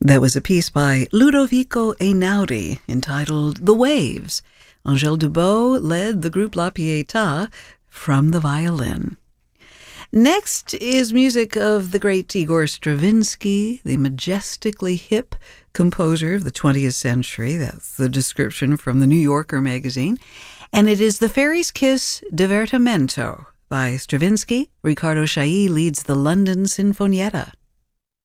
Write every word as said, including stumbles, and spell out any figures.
That was a piece by Ludovico Einaudi entitled The Waves. Angèle Dubot led the groupe La Pietà from the violin. Next is music of the great Igor Stravinsky, the majestically hip composer of the twentieth century. That's the description from the New Yorker magazine. And it is The Fairy's Kiss Divertimento by Stravinsky. Riccardo Chailly leads the London Sinfonietta.